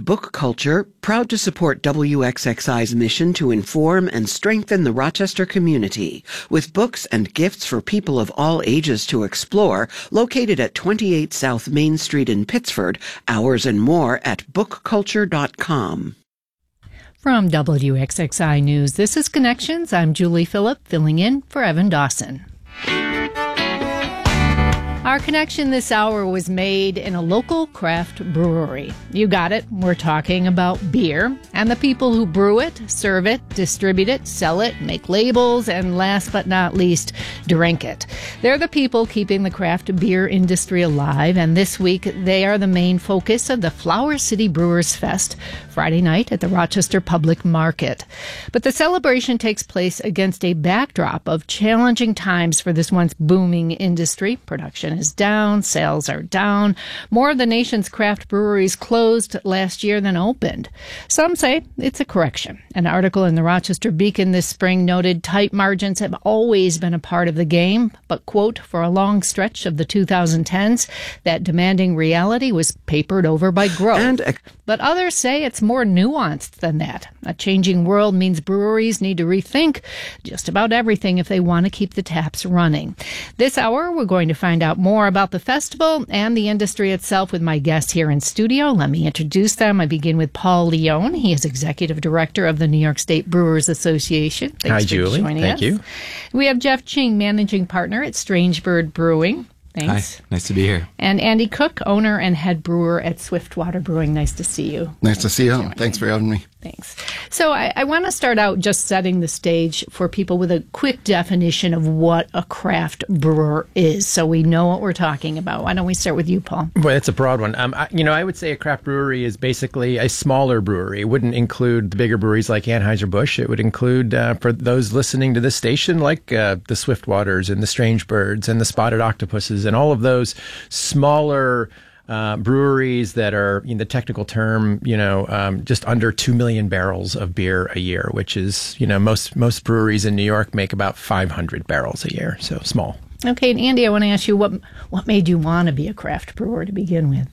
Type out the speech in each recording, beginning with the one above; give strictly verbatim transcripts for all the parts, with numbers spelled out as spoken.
and Book Culture, proud to support W X X I's mission to inform and strengthen the Rochester community, with books and gifts for people of all ages to explore, located at twenty-eight South Main Street in Pittsford, hours and more at book culture dot com. From W X X I News, this is Connections. I'm Julie Phillip, filling in for Evan Dawson. Our connection this hour was made in a local craft brewery. You got it. We're talking about beer and the people who brew it, serve it, distribute it, sell it, make labels, and last but not least, drink it. They're the people keeping the craft beer industry alive, and this week they are the main focus of the Flower City Brewers Fest, Friday night at the Rochester Public Market. But the celebration takes place against a backdrop of challenging times for this once booming industry. Production is down, sales are down. More of the nation's craft breweries closed last year than opened. Some say it's a correction. An article in the Rochester Beacon this spring noted tight margins have always been a part of the game, but, quote, for a long stretch of the two thousand tens, that demanding reality was papered over by growth. And, uh, but others say it's more nuanced than that. A changing world means breweries need to rethink just about everything if they want to keep the taps running. This hour, we're going to find out more about the festival and the industry itself with my guests here in studio. Let me introduce them. I begin with Paul Leone. He is Executive Director of the New York State Brewers Association. Thanks Hi, for Julie. joining Thank us. you. We have Jeff Ching, Managing Partner at Strange Bird Brewing. Thanks. Hi, nice to be here. And Andy Cook, owner and head brewer at Swiftwater Brewing. Nice to see you. Nice to see you. Thanks for having me. Thanks. So I, I want to start out just setting the stage for people with a quick definition of what a craft brewer is, so we know what we're talking about. Why don't we start with you, Paul? Well, it's a broad one. Um, I, you know, I would say a craft brewery is basically a smaller brewery. It wouldn't include the bigger breweries like Anheuser-Busch. It would include, uh, for those listening to this station, like uh, the Swiftwaters and the Strange Birds and the Spotted Octopuses and all of those smaller Uh, breweries that are, in the technical term, you know, um, just under two million barrels of beer a year, which is, you know, most most breweries in New York make about five hundred barrels a year, so small. Okay, and Andy, I want to ask you, what what made you want to be a craft brewer to begin with?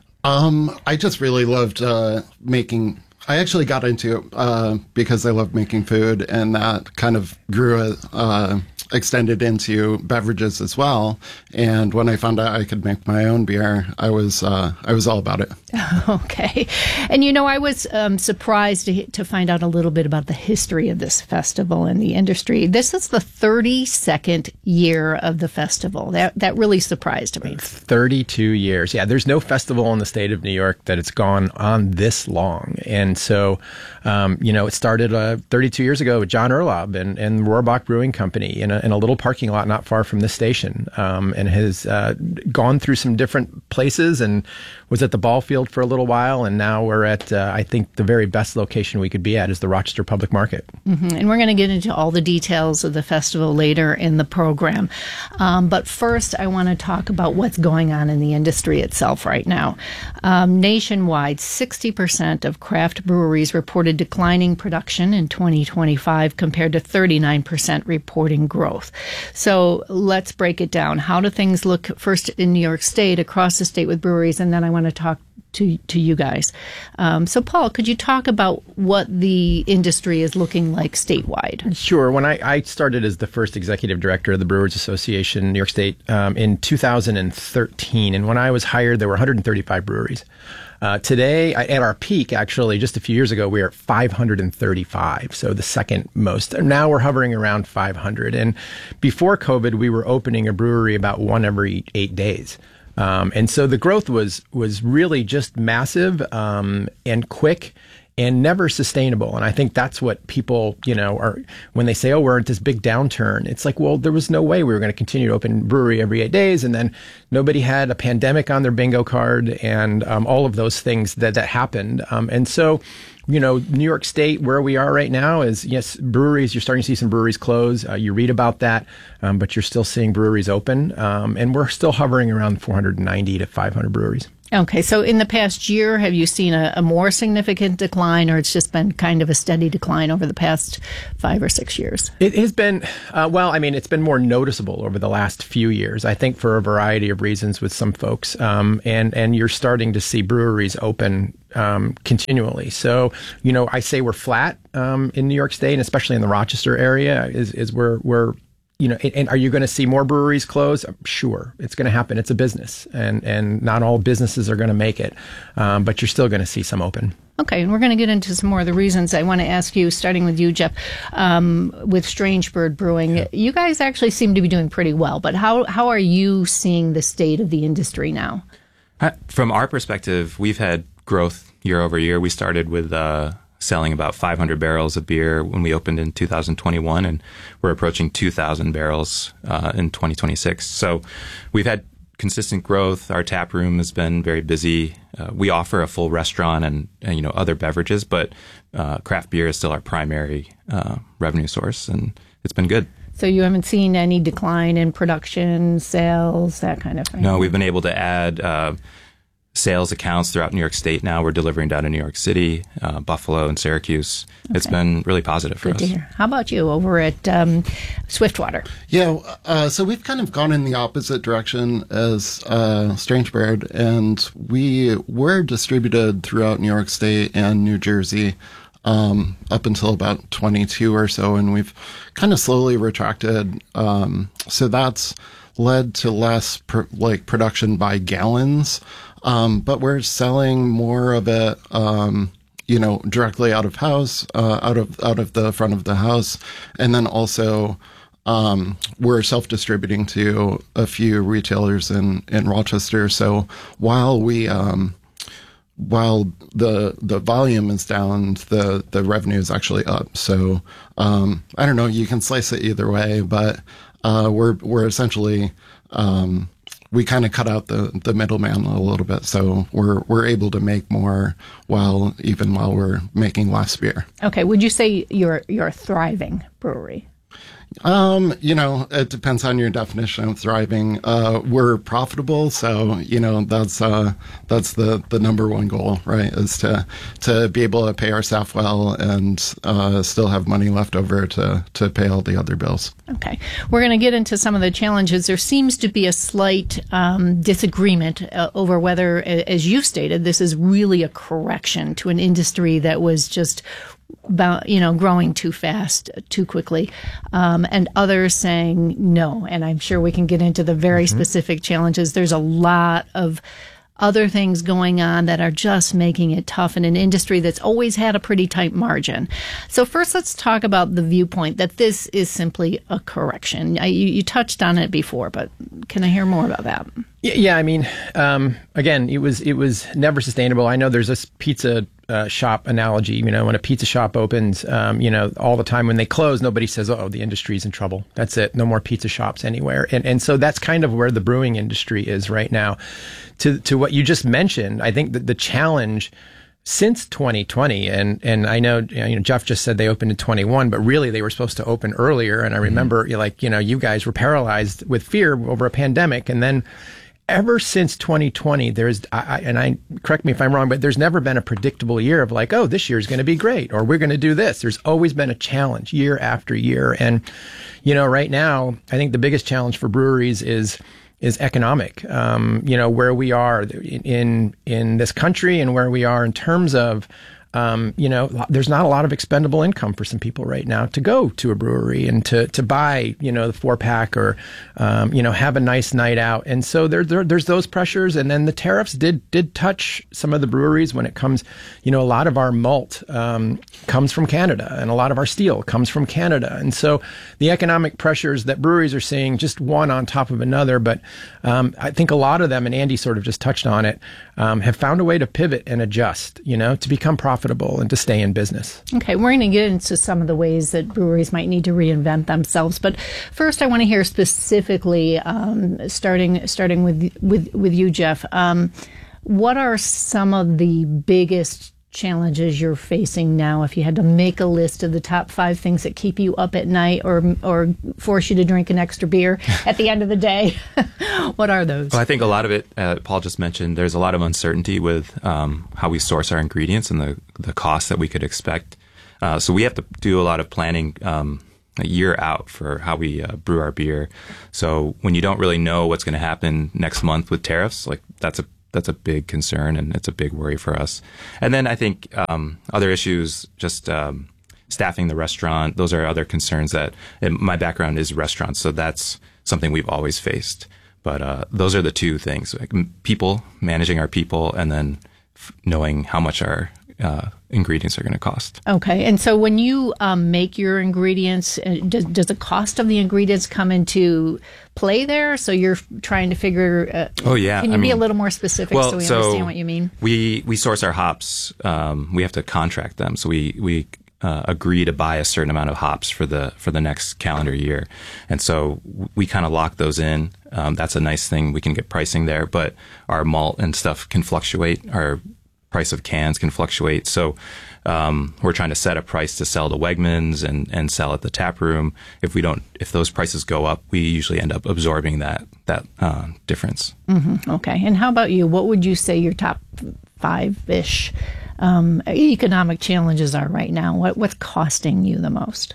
Um, I just really loved uh, making. I actually got into it uh, because I loved making food, and that kind of grew uh, extended into beverages as well. And when I found out I could make my own beer, I was uh, I was all about it. Okay. And, you know, I was um, surprised to, to find out a little bit about the history of this festival and the industry. This is the thirty-second year of the festival. That that really surprised me. thirty-two years. Yeah, there's no festival in the state of New York that it's gone on this long. And so, um, you know, it started uh, thirty-two years ago with John Erlob and, and Rohrbach Brewing Company in a, in a little parking lot not far from this station, um, and has uh, gone through some different places and was at the ball field for a little while, and now we're at, uh, I think, the very best location we could be at is the Rochester Public Market. Mm-hmm. And we're going to get into all the details of the festival later in the program. Um, but first, I want to talk about what's going on in the industry itself right now. Um, nationwide, sixty percent of craft breweries reported declining production in twenty twenty-five compared to thirty-nine percent reporting growth. So let's break it down. How do things look first in New York State, across the state with breweries, and then I want to talk to to you guys. Um, so, Paul, could you talk about what the industry is looking like statewide? Sure. When I, I started as the first executive director of the Brewers Association in New York State um, in two thousand thirteen, and when I was hired, there were one hundred thirty-five breweries. Uh, today, at our peak, actually, just a few years ago, we were at five hundred thirty-five, so the second most. And now we're hovering around five hundred. And before COVID, we were opening a brewery about one every eight days. Um, and so the growth was was really just massive um, and quick and never sustainable. And I think that's what people, you know, are when they say, oh, we're at this big downturn. It's like, well, there was no way we were going to continue to open brewery every eight days. And then nobody had a pandemic on their bingo card and um, all of those things that, that happened. Um, and so, you know, New York State, where we are right now is, yes, breweries, you're starting to see some breweries close. Uh, you read about that, um, but you're still seeing breweries open. Um, and we're still hovering around four hundred ninety to five hundred breweries. Okay, so in the past year, have you seen a, a more significant decline, or it's just been kind of a steady decline over the past five or six years? It has been, uh, well, I mean, it's been more noticeable over the last few years, I think for a variety of reasons with some folks. Um, and, and you're starting to see breweries open um, continually. So, you know, I say we're flat um, in New York State, and especially in the Rochester area, is is where we're, you know, and, and are you going to see more breweries close? Sure, it's going to happen. It's a business, and and not all businesses are going to make it, um, but you're still going to see some open. Okay, and we're going to get into some more of the reasons. I want to ask you, starting with you, Jeff, um, with Strange Bird Brewing. Yeah. You guys actually seem to be doing pretty well, but how how are you seeing the state of the industry now? Uh, from our perspective, we've had growth year over year. We started with uh, selling about five hundred barrels of beer when we opened in two thousand twenty-one, and we're approaching two thousand barrels uh, in twenty twenty-six. So we've had consistent growth. Our tap room has been very busy. Uh, we offer a full restaurant and, and you know other beverages, but uh, craft beer is still our primary uh, revenue source, and it's been good. So you haven't seen any decline in production, sales, that kind of thing? No, we've been able to add uh, sales accounts throughout New York State now. We're delivering down to New York City, uh, Buffalo, and Syracuse. Okay. It's been really positive for Good us. to hear. How about you over at um, Swiftwater? Yeah, uh, so we've kind of gone in the opposite direction as uh, Strange Bird, and we were distributed throughout New York State and New Jersey um, up until about twenty-two or so, and we've kind of slowly retracted. Um, so that's led to less per, like production by gallons. Um, but we're selling more of it, um, you know, directly out of house, uh, out of out of the front of the house, and then also um, we're self-distributing to a few retailers in, in Rochester. So while we um, while the the volume is down, the the revenue is actually up. So um, I don't know. You can slice it either way, but uh, we're we're essentially. Um, we kind of cut out the, the middleman a little bit, so we're we're able to make more while even while we're making less beer. Okay, would you say you're you're a thriving brewery? Um, you know, it depends on your definition of thriving. Uh, we're profitable, so you know that's uh, that's the, the number one goal, right? Is to to be able to pay our staff well and uh, still have money left over to to pay all the other bills. Okay, we're going to get into some of the challenges. There seems to be a slight um, disagreement uh, over whether, as you stated, this is really a correction to an industry that was just about, you know, growing too fast, too quickly, um, and others saying no. And I'm sure we can get into the very mm-hmm. specific challenges. There's a lot of other things going on that are just making it tough in an industry that's always had a pretty tight margin. So first, let's talk about the viewpoint that this is simply a correction. I, you, you touched on it before, but can I hear more about that? Yeah, yeah I mean, um, again, it was it was never sustainable. I know there's this pizza uh, shop analogy. You know, when a pizza shop opens, um, you know, all the time when they close, nobody says, "Oh, the industry's in trouble. That's it. No more pizza shops anywhere." And and so that's kind of where the brewing industry is right now. To to what you just mentioned, I think that the challenge since twenty twenty, and and I know, you know Jeff just said they opened in twenty-one, but really they were supposed to open earlier. And I remember, mm-hmm. like you know, you guys were paralyzed with fear over a pandemic, and then ever since twenty twenty, there's I, I, and I correct me if I'm wrong, but there's never been a predictable year of like, oh, this year is going to be great, or we're going to do this. There's always been a challenge year after year, and you know, right now, I think the biggest challenge for breweries is. is economic, um, you know, where we are in, in this country and where we are in terms of, um, you know, there's not a lot of expendable income for some people right now to go to a brewery and to, to buy, you know, the four pack or, um, you know, have a nice night out. And so there, there, there's those pressures. And then the tariffs did, did touch some of the breweries when it comes, you know, a lot of our malt, um, comes from Canada and a lot of our steel comes from Canada. And so the economic pressures that breweries are seeing, just one on top of another. But, um, I think a lot of them, and Andy sort of just touched on it, um, have found a way to pivot and adjust, you know, to become profitable and to stay in business. Okay, we're going to get into some of the ways that breweries might need to reinvent themselves, but first, I want to hear specifically, um, starting starting with with with you, Jeff. Um, what are some of the biggest challenges you're facing now? If you had to make a list of the top five things that keep you up at night, or or force you to drink an extra beer at the end of the day, what are those? Well, I think a lot of it, uh, Paul just mentioned, there's a lot of uncertainty with um, how we source our ingredients and the, the costs that we could expect. Uh, so we have to do a lot of planning um, a year out for how we uh, brew our beer. So when you don't really know what's going to happen next month with tariffs, like that's a that's a big concern, and it's a big worry for us. And then I think um, other issues, just um, staffing the restaurant. Those are other concerns that, and my background is restaurants, so that's something we've always faced. But uh, those are the two things: like people, managing our people, and then f- knowing how much our uh, ingredients are going to cost. Okay. And so when you um, make your ingredients, uh, does, does the cost of the ingredients come into play there? So you're trying to figure. Uh, oh yeah. Can you I be mean, a little more specific well, so we so understand what you mean? We we source our hops. Um, we have to contract them, so we we. Uh, agree to buy a certain amount of hops for the for the next calendar year, and so we kind of lock those in. Um, that's a nice thing. We can get pricing there, but our malt and stuff can fluctuate. Our price of cans can fluctuate. So um, we're trying to set a price to sell to Wegmans and, and sell at the tap room. If we don't, if those prices go up, we usually end up absorbing that that uh, difference. Mm-hmm. Okay. And how about you? What would you say your top five-ish um, economic challenges are right now? What what's costing you the most?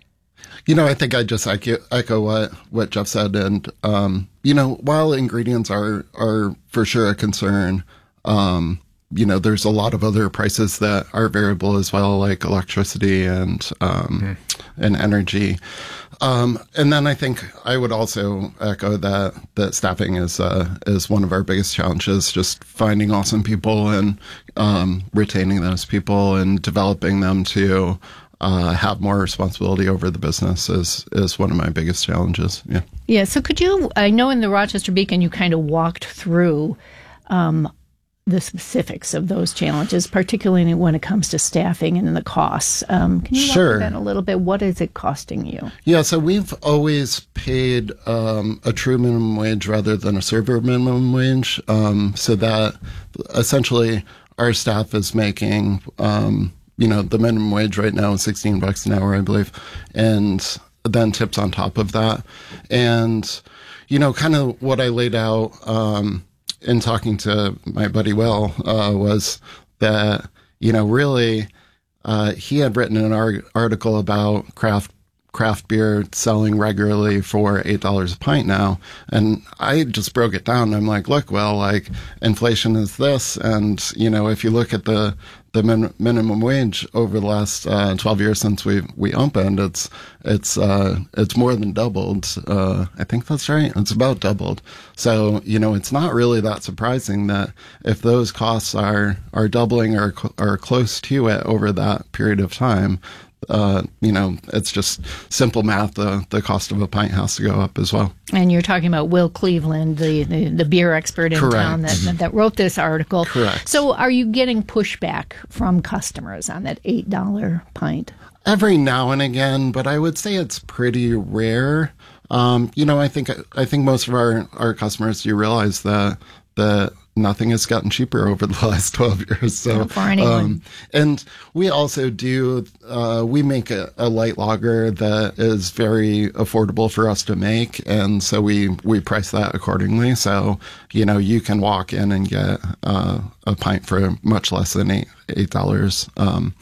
You know, I think I just echo, echo what, what Jeff said. And, um, you know, while ingredients are, are for sure a concern, um, you know, there's a lot of other prices that are variable as well, like electricity and, um, mm. and energy. Um, and then I think I would also echo that, that staffing is, uh, is one of our biggest challenges, just finding awesome people and, um, retaining those people and developing them to, Uh, have more responsibility over the business is, is one of my biggest challenges. Yeah. Yeah. So could you, I know in the Rochester Beacon, you kind of walked through um, the specifics of those challenges, particularly when it comes to staffing and the costs. Um, can you walk Sure. through that a little bit? What is it costing you? Yeah. So we've always paid um, a true minimum wage rather than a server minimum wage. Um, so that essentially our staff is making, um, you know, the minimum wage right now is sixteen bucks an hour, I believe, and then tips on top of that. And, you know, kind of what I laid out um, in talking to my buddy Will uh, was that, you know, really uh, he had written an ar- article about craft craft beer selling regularly for eight dollars a pint now. And I just broke it down. I'm like, look, well, like inflation is this. And, you know, if you look at the, the min- minimum wage over the last uh, twelve years since we we opened, it's, it's, uh, it's more than doubled. Uh, I think that's right. It's about doubled. So, you know, it's not really that surprising that if those costs are, are doubling or, or close to it over that period of time, Uh, you know, it's just simple math. The, the cost of a pint has to go up as well. And you're talking about Will Cleveland, the, the, the beer expert in Correct. town that, that wrote this article. Correct. So are you getting pushback from customers on that eight dollar pint? Every now and again, but I would say it's pretty rare. Um, you know, I think I think most of our, our customers do realize that that nothing has gotten cheaper over the last twelve years. So, Not for anyone. Um, and we also do, uh, we make a, a light lager that is very affordable for us to make. And so we, we price that accordingly. So, you know, you can walk in and get, uh, a pint for much less than eight, eight dollars. Um,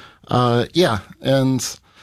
uh, yeah. And,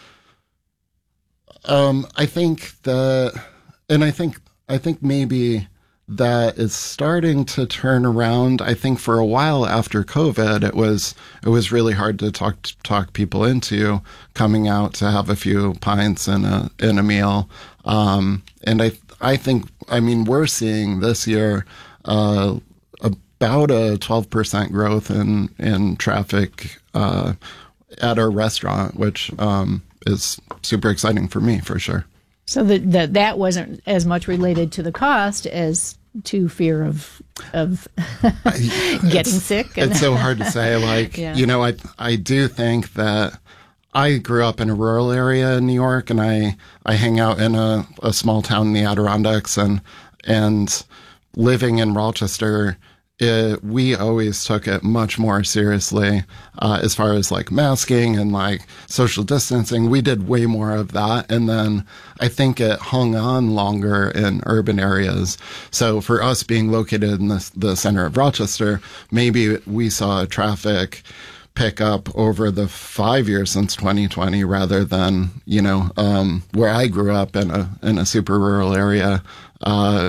um, I think that, and I think, I think maybe, that is starting to turn around. I think for a while after COVID, it was it was really hard to talk talk people into coming out to have a few pints in a in a meal. Um, and I I think I mean we're seeing this year uh, about a twelve percent growth in in traffic uh, at our restaurant, which um, is super exciting for me for sure. So that that that wasn't as much related to the cost as to fear of of getting it's, sick. And it's so hard to say. Like yeah. you know, I I do think that I grew up in a rural area in New York, and I I hang out in a, a small town in the Adirondacks, and and living in Rochester. It, we always took it much more seriously uh, as far as like masking and like social distancing. We did way more of that. And then I think it hung on longer in urban areas. So for us being located in the, the center of Rochester, maybe we saw traffic pick up over the five years since twenty twenty rather than, you know, um, where I grew up in a, in a super rural area. uh,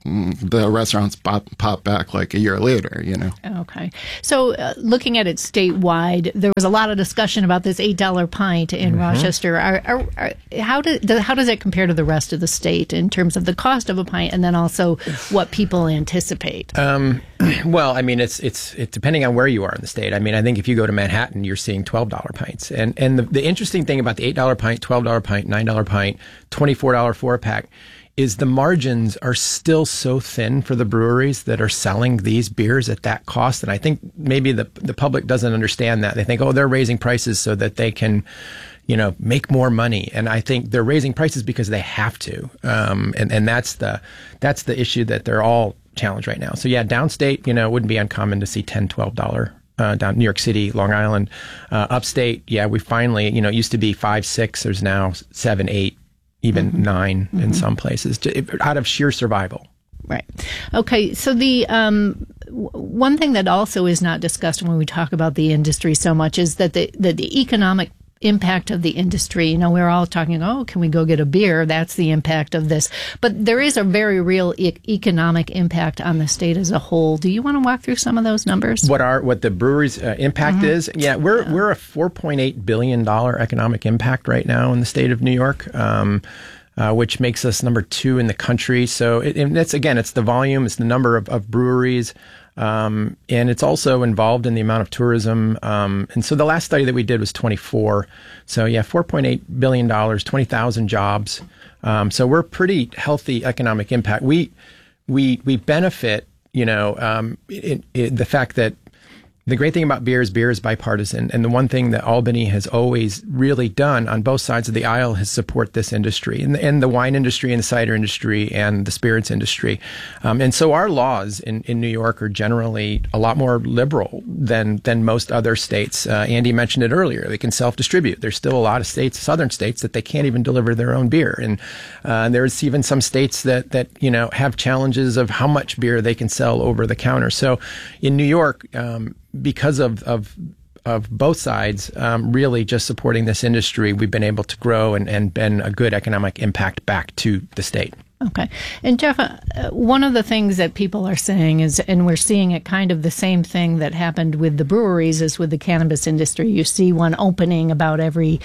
the restaurants pop, pop back like a year later, you know. Okay. So uh, looking at it statewide, there was a lot of discussion about this eight dollar pint in mm-hmm. Rochester. Are, are, are, how, do, do, how does it compare to the rest of the state in terms of the cost of a pint and then also what people anticipate? Um, well, I mean, it's it's it's depending on where you are in the state. I mean, I think if you go to Manhattan, you're seeing twelve dollar pints. And and the, the interesting thing about the eight dollar pint, twelve dollar pint, nine dollar pint, twenty-four dollar four-pack is the margins are still so thin for the breweries that are selling these beers at that cost. And I think maybe the the public doesn't understand that. They think, oh, they're raising prices so that they can, you know, make more money. And I think they're raising prices because they have to. Um, and, and that's the that's the issue that they're all challenged right now. So yeah, downstate, you know, it wouldn't be uncommon to see ten, twelve dollars uh, down New York City, Long Island. Uh, upstate, yeah, we finally, you know, it used to be five, six, there's now seven, eight, even mm-hmm. nine mm-hmm. in some places, out of sheer survival. Right. Okay. So the um, w- one thing that also is not discussed when we talk about the industry so much is that the the, the economic impact of the industry. You know, we're all talking, oh, can we go get a beer? That's the impact of this. But there is a very real e- economic impact on the state as a whole. Do you want to walk through some of those numbers? What are what the brewery's uh, impact mm-hmm. is? Yeah, we're yeah. we're a four point eight billion dollars economic impact right now in the state of New York. Um, Uh, which makes us number two in the country. So it, and it's, again, it's the volume, it's the number of, of breweries, um, and it's also involved in the amount of tourism. Um, and so the last study that we did was twenty-four. So yeah, four point eight billion dollars, twenty thousand jobs. Um, so we're pretty healthy economic impact. We we we benefit, you know, um, it, it, the fact that the great thing about beer is beer is bipartisan. And the one thing that Albany has always really done on both sides of the aisle is support this industry, and the, and the wine industry and the cider industry and the spirits industry. Um, and so our laws in, in New York are generally a lot more liberal than than most other states. Uh, Andy mentioned it earlier. They can self-distribute. There's still a lot of states, southern states, that they can't even deliver their own beer. And uh, there's even some states that, that, you know, have challenges of how much beer they can sell over the counter. So in New York, um, because of, of of both sides um, really just supporting this industry, we've been able to grow and, and been a good economic impact back to the state. Okay. And Jeff, uh, one of the things that people are saying is, and we're seeing it kind of the same thing that happened with the breweries as with the cannabis industry. You see one opening about every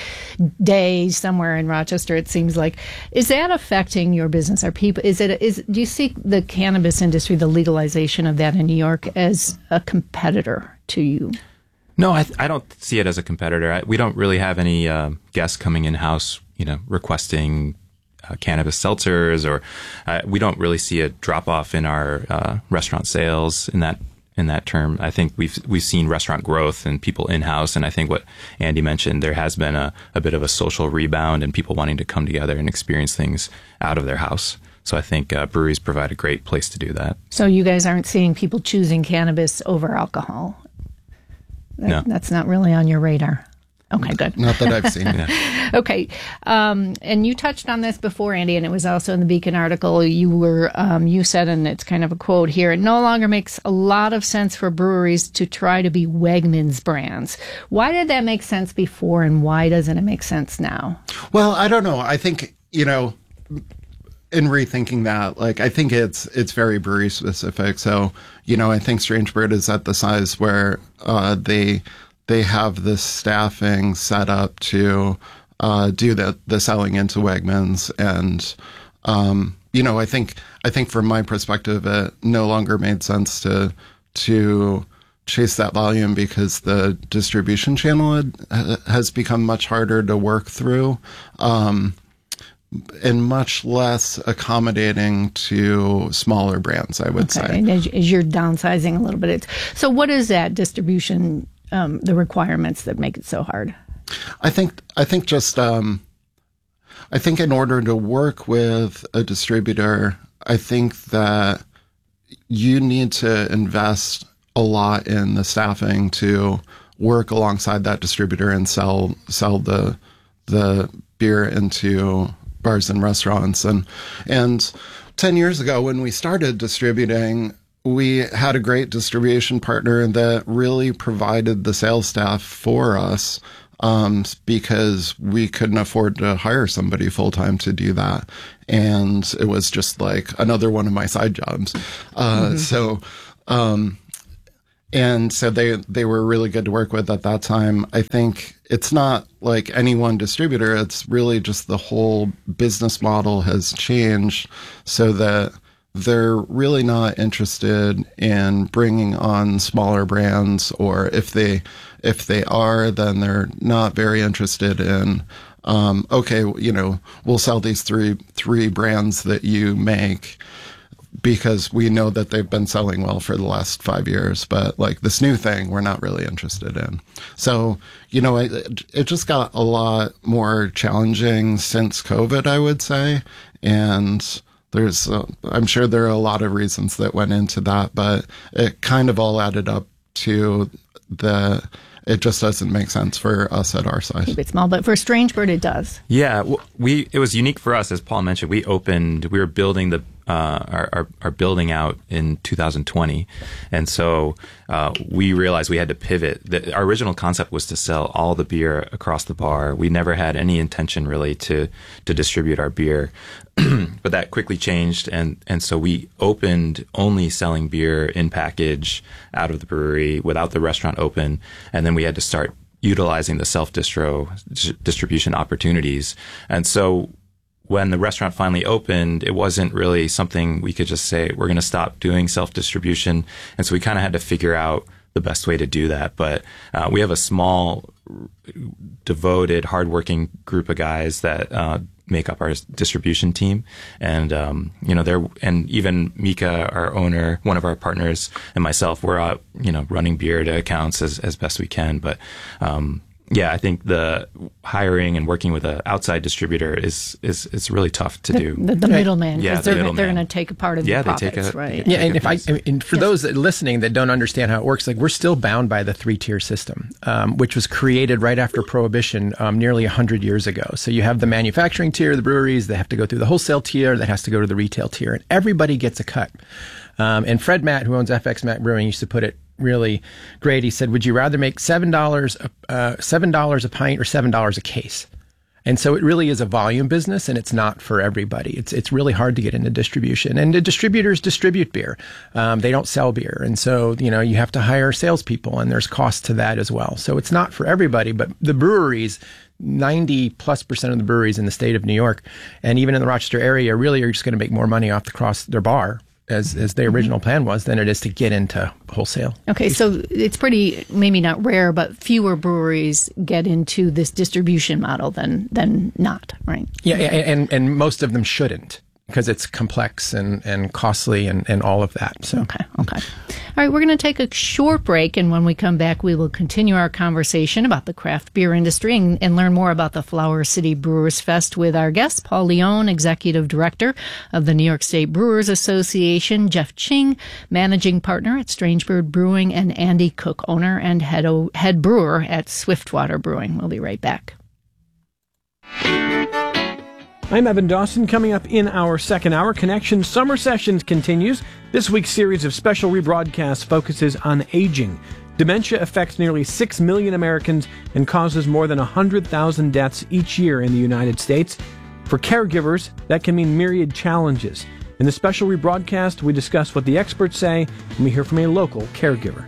day somewhere in Rochester, it seems like. Is that affecting your business? Are people, is it, is, do you see the cannabis industry, the legalization of that in New York, as a competitor to you? No, I, I don't see it as a competitor. I, we don't really have any uh, guests coming in-house, you know, requesting Uh, cannabis seltzers, or uh, we don't really see a drop off in our uh, restaurant sales in that in that term. I think we've we've seen restaurant growth and people in house, and I think what Andy mentioned, there has been a, a bit of a social rebound and people wanting to come together and experience things out of their house. So I think uh, breweries provide a great place to do that. So you guys aren't seeing people choosing cannabis over alcohol? That, no, that's not really on your radar. Okay, good. Not that I've seen it. Yeah. Okay. Um, and you touched on this before, Andy, and it was also in the Beacon article. You were, um, you said, and it's kind of a quote here, it no longer makes a lot of sense for breweries to try to be Wegmans brands. Why did that make sense before, and why doesn't it make sense now? Well, I don't know. I think, you know, in rethinking that, like, I think it's it's very brewery specific. So, you know, I think Strange Bird is at the size where uh, they... they have the staffing set up to uh, do the, the selling into Wegmans. And, um, you know, I think I think from my perspective, it no longer made sense to to chase that volume because the distribution channel had, has become much harder to work through um, and much less accommodating to smaller brands, I would okay. say. And as, as you're downsizing a little bit. It's, so what is that distribution Um, the requirements that make it so hard? I think I think just um, I think in order to work with a distributor, I think that you need to invest a lot in the staffing to work alongside that distributor and sell sell the the beer into bars and restaurants. And and ten years ago when we started distributing, we had a great distribution partner that really provided the sales staff for us um, because we couldn't afford to hire somebody full time to do that. And it was just like another one of my side jobs. Uh, mm-hmm. So, um, and so they, they were really good to work with at that time. I think it's not like any one distributor. It's really just the whole business model has changed so that they're really not interested in bringing on smaller brands, or if they if they are, then they're not very interested in, um, okay, you know, we'll sell these three three brands that you make because we know that they've been selling well for the last five years. But like this new thing, we're not really interested in. So, you know, it, it just got a lot more challenging since COVID, I would say. And There's, uh, I'm sure there are a lot of reasons that went into that, but it kind of all added up to the, it just doesn't make sense for us at our size. Keep it small, but for Strange Bird, it does. Yeah, we, it was unique for us, as Paul mentioned. We opened, we were building the, uh, our, our, our building out in two thousand twenty. And so, uh, we realized we had to pivot. The, our original concept was to sell all the beer across the bar. We never had any intention really to, to distribute our beer. But that quickly changed, and, and so we opened only selling beer in package out of the brewery without the restaurant open, and then we had to start utilizing the self-distro distribution opportunities. And so when the restaurant finally opened, it wasn't really something we could just say, we're going to stop doing self-distribution. And so we kind of had to figure out the best way to do that. But uh, we have a small, devoted, hardworking group of guys that uh, make up our distribution team. And, um, you know, they're, and even Mika, our owner, one of our partners, and myself, we're out, you know, running beer to accounts as, as best we can. But, um, yeah, I think the hiring and working with an outside distributor is is is really tough to the, do. The, the middleman, yeah, because the they're, middleman. they're going to take a part of yeah, the profits, they take a, right? Yeah, and if I, piece. and for yes. those that listening that don't understand how it works, like we're still bound by the three-tier system, um, which was created right after Prohibition, um, nearly a hundred years ago. So you have the manufacturing tier, the breweries, they have to go through the wholesale tier, that has to go to the retail tier, and everybody gets a cut. Um, and Fred Matt, who owns F X Matt Brewing, used to put it really great. He said, would you rather make seven dollars, uh, seven dollars a pint or seven dollars a case? And so it really is a volume business, and it's not for everybody. It's it's really hard to get into distribution. And the distributors distribute beer. Um, they don't sell beer. And so, you know, you have to hire salespeople, and there's cost to that as well. So it's not for everybody, but the breweries, ninety plus percent of the breweries in the state of New York, and even in the Rochester area, really are just going to make more money off the cross their bar, as as the original plan was, than it is to get into wholesale. Okay, so it's pretty, maybe not rare, but fewer breweries get into this distribution model than than not, right? Yeah, and and most of them shouldn't, because it's complex and, and costly and, and all of that. So Okay, okay. All right, we're going to take a short break, and when we come back, we will continue our conversation about the craft beer industry and, and learn more about the Flower City Brewers Fest with our guest, Paul Leone, Executive Director of the New York State Brewers Association, Jeff Ching, Managing Partner at Strange Bird Brewing, and Andy Cook, owner and head, o- head brewer at Swiftwater Brewing. We'll be right back. I'm Evan Dawson. Coming up in our second hour, Connection Summer Sessions continues. This week's series of special rebroadcasts focuses on aging. Dementia affects nearly six million Americans and causes more than one hundred thousand deaths each year in the United States. For caregivers, that can mean myriad challenges. In the special rebroadcast, we discuss what the experts say, and we hear from a local caregiver.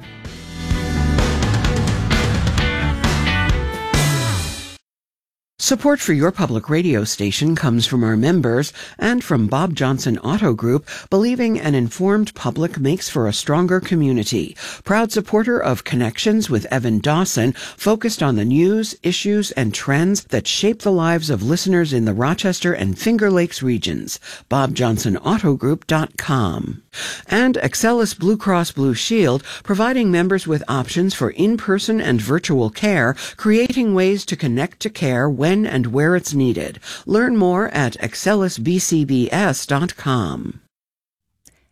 Support for your public radio station comes from our members and from Bob Johnson Auto Group, believing an informed public makes for a stronger community. Proud supporter of Connections with Evan Dawson, focused on the news, issues, and trends that shape the lives of listeners in the Rochester and Finger Lakes regions. bob johnson auto group dot com. And Excelis Blue Cross Blue Shield, providing members with options for in-person and virtual care, creating ways to connect to care when and where it's needed. Learn more at excelis b c b s dot com.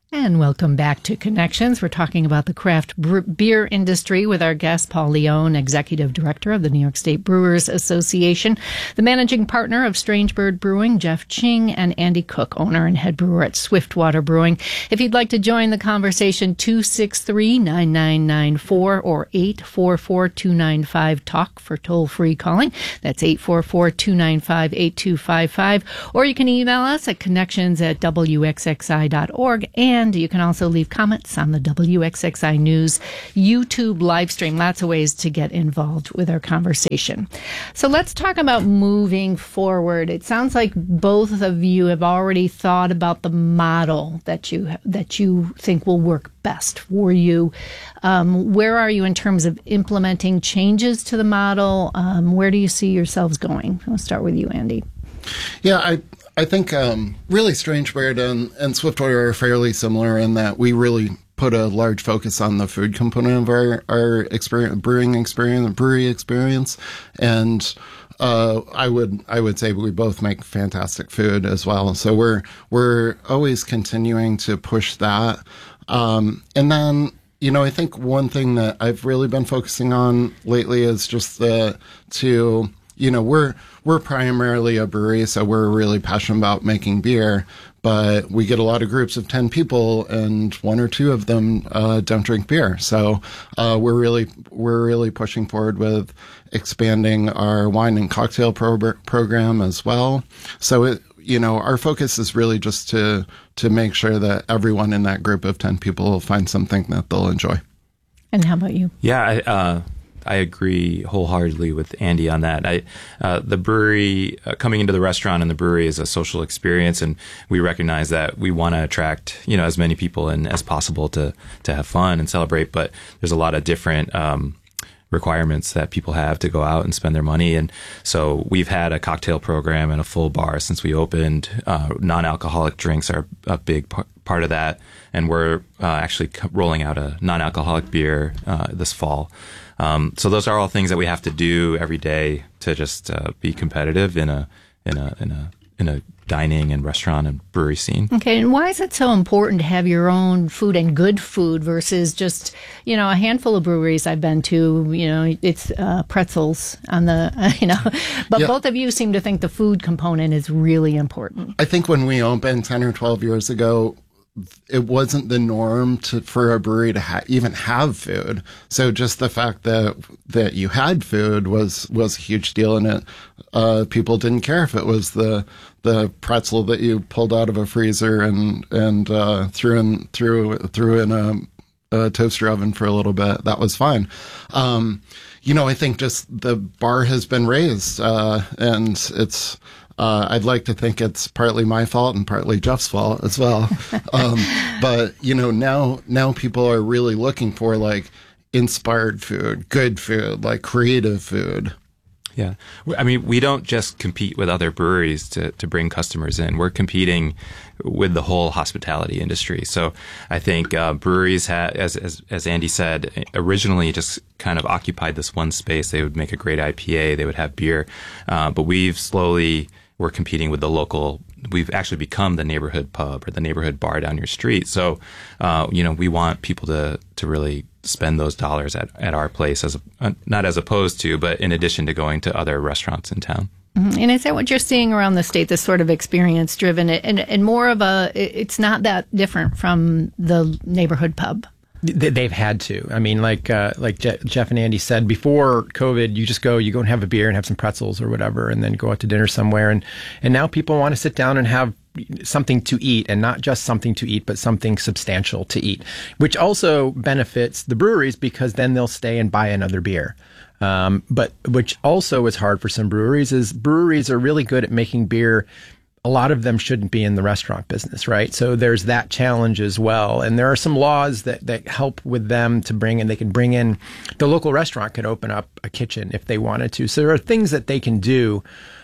And welcome back to Connections. We're talking about the craft bre- beer industry with our guest, Paul Leone, Executive Director of the New York State Brewers Association, the Managing Partner of Strange Bird Brewing, Jeff Ching, and Andy Cook, owner and head brewer at Swiftwater Brewing. If you'd like to join the conversation, two six three, nine nine nine four or eight four four, two nine five, TALK for toll-free calling. That's eight four four, two nine five, eight two five five. Or you can email us at connections at w x x i dot org. And And you can also leave comments on the W X X I News YouTube live stream. Lots of ways to get involved with our conversation. So let's talk about moving forward. It sounds like both of you have already thought about the model that you that you think will work best for you. Um, where are you in terms of implementing changes to the model? Um, where do you see yourselves going? I'll start with you, Andy. Yeah, I I think um, really Strange Bird and, and Swiftwater are fairly similar in that we really put a large focus on the food component of our, our experience, brewing experience, brewery experience. And uh, I would I would say we both make fantastic food as well. So we're we're always continuing to push that. Um, and then, you know, I think one thing that I've really been focusing on lately is just the to you know, we're we're primarily a brewery, so we're really passionate about making beer, but we get a lot of groups of ten people, and one or two of them uh, don't drink beer. So uh, we're really we're really pushing forward with expanding our wine and cocktail pro- program as well. So it, you know, our focus is really just to to make sure that everyone in that group of ten people will find something that they'll enjoy. And how about you? Yeah, I, uh, I agree wholeheartedly with Andy on that. I, uh, the brewery, uh, coming into the restaurant and the brewery is a social experience, and we recognize that we want to attract, you know, as many people and as possible to to have fun and celebrate. But there's a lot of different um, requirements that people have to go out and spend their money. And so we've had a cocktail program and a full bar since we opened. Uh, non-alcoholic drinks are a big par- part of that, and we're uh, actually rolling out a non-alcoholic beer uh, this fall. Um, so those are all things that we have to do every day to just uh, be competitive in a in a in a in a dining and restaurant and brewery scene. Okay, and why is it so important to have your own food and good food versus just, you know, a handful of breweries I've been to, you know, it's uh, pretzels on the, uh, you know, but yeah. Both of you seem to think the food component is really important. I think when we opened ten or twelve years ago, it wasn't the norm to, for a brewery to ha- even have food. So just the fact that that you had food was was a huge deal in it. Uh, people didn't care if it was the the pretzel that you pulled out of a freezer and and uh, threw in threw threw in a, a toaster oven for a little bit. That was fine. Um, you know, I think just the bar has been raised, uh, and it's. Uh, I'd like to think it's partly my fault and partly Jeff's fault as well. Um, but, you know, now now people are really looking for, like, inspired food, good food, like creative food. Yeah. I mean, we don't just compete with other breweries to, to bring customers in. We're competing with the whole hospitality industry. So I think uh, breweries, ha- as, as as Andy said, originally just kind of occupied this one space. They would make a great I P A. They would have beer. Uh, but we've slowly... We're competing with the local, we've actually become the neighborhood pub or the neighborhood bar down your street. So, uh, you know, we want people to, to really spend those dollars at, at our place, as a, not as opposed to, but in addition to going to other restaurants in town. Mm-hmm. And is that what you're seeing around the state, this sort of experience driven and, and more of a, it's not that different from the neighborhood pub? They've had to. I mean, like uh, like Je- Jeff and Andy said, before COVID, you just go, you go and have a beer and have some pretzels or whatever, and then go out to dinner somewhere. And, and now people want to sit down and have something to eat, and not just something to eat, but something substantial to eat, which also benefits the breweries because then they'll stay and buy another beer. Um, but which also is hard for some breweries is breweries are really good at making beer. A lot of them shouldn't be in the restaurant business, right? So there's that challenge as well. And there are some laws that, that help with them to bring in, they can bring in, the local restaurant could open up a kitchen if they wanted to. So there are things that they can do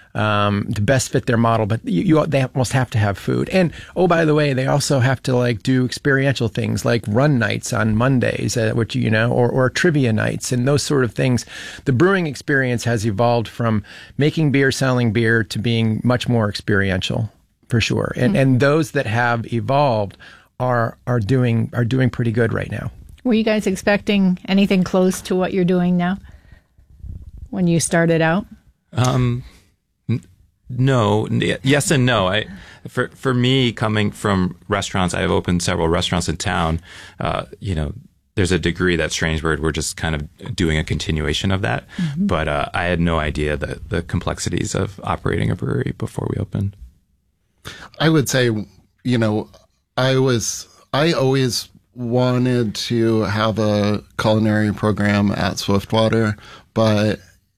um, to best fit their model, but you, you they almost have to have food. And, oh, by the way, they also have to like do experiential things like run nights on Mondays, uh, which, you know, or, or trivia nights and those sort of things. The brewing experience has evolved from making beer, selling beer to being much more experiential, for sure. And, mm-hmm. and those that have evolved are are doing are doing pretty good right now. Were you guys expecting anything close to what you're doing now when you started out? Um, n- no, n- yes and no. I, for for me, coming from restaurants, I've opened several restaurants in town. Uh, you know, there's a degree that Strangebird, we're just kind of doing a continuation of that. Mm-hmm. But uh, I had no idea the the complexities of operating a brewery before we opened. I would say, you know, I was I always wanted to have a culinary program at Swiftwater, but